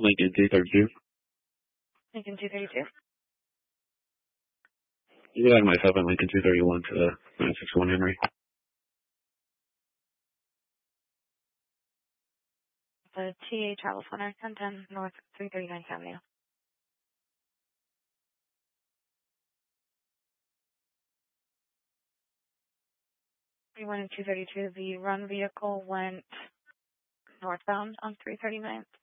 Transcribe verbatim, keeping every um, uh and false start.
Lincoln two thirty-two. Lincoln two thirty-two. You can add myself and Lincoln two thirty-one to the nine six one Henry. The T A Travel Center, ten ten North three thirty-ninth Avenue. We went in two thirty-two. The run vehicle went northbound on three thirty-ninth.